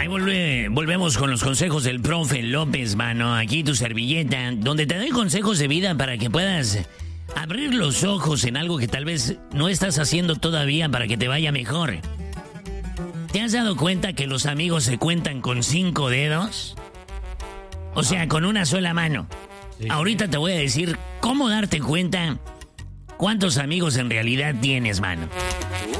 Ahí volvemos con los consejos del profe López, mano. Aquí tu servilleta, donde te doy consejos de vida para que puedas abrir los ojos en algo que tal vez no estás haciendo todavía para que te vaya mejor. ¿Te has dado cuenta que los amigos se cuentan con 5 dedos? O sea, con una sola mano. Sí. Ahorita te voy a decir cómo darte cuenta cuántos amigos en realidad tienes, mano.